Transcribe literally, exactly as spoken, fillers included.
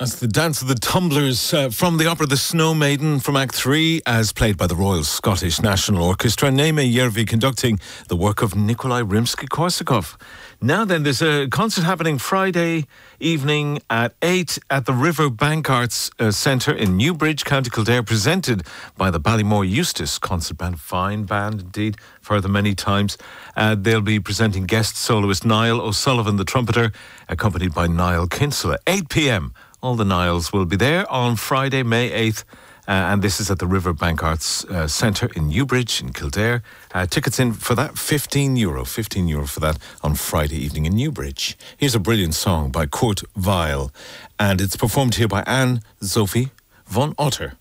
That's the Dance of the Tumblers uh, from the opera The Snow Maiden from Act three, as played by the Royal Scottish National Orchestra. Neeme Järvi conducting the work of Nikolai Rimsky-Korsakov. Now then, there's a concert happening Friday evening at eight at the River Bank Arts uh, Centre in Newbridge, County Kildare, presented by the Ballymore Eustace Concert Band. Fine band indeed, for the many times. Uh, they'll be presenting guest soloist Niall O'Sullivan, the trumpeter, accompanied by Niall Kinsella. eight p.m. All the Niles will be there on Friday, May eighth, uh, and this is at the River Bank Arts uh, Centre in Newbridge in Kildare. Uh, tickets in for that, fifteen euro. fifteen euro for that on Friday evening in Newbridge. Here's a brilliant song by Kurt Weill, and it's performed here by Anne Sophie von Otter.